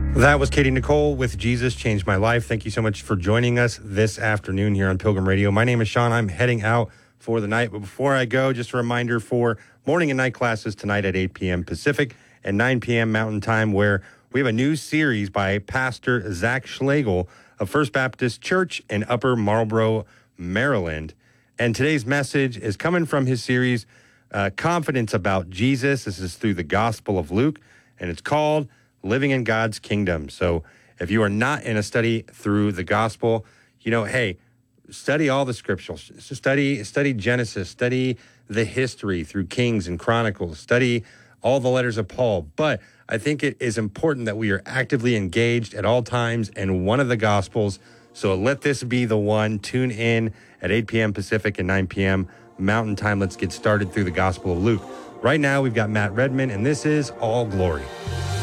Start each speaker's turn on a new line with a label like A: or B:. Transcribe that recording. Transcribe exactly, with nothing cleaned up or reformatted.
A: That was Katie Nicole with Jesus Changed My Life. Thank you so much for joining us this afternoon here on Pilgrim Radio. My name is Sean. I'm heading out for the night. But before I go, just a reminder for morning and night classes tonight at eight p.m. Pacific and nine p.m. Mountain Time, where we have a new series by Pastor Zach Schlegel of First Baptist Church in Upper Marlboro, Maryland. And today's message is coming from his series, uh, Confidence About Jesus. This is through the Gospel of Luke, and it's called Living in God's Kingdom. So if you are not in a study through the gospel, you know, hey, study all the scriptures. Study, study Genesis, study the history through Kings and Chronicles, study all the letters of Paul. But I think it is important that we are actively engaged at all times in one of the gospels. So let this be the one. Tune in at eight p.m. Pacific and nine p.m. Mountain Time. Let's get started through the Gospel of Luke. Right now, we've got Matt Redman, and this is All Glory.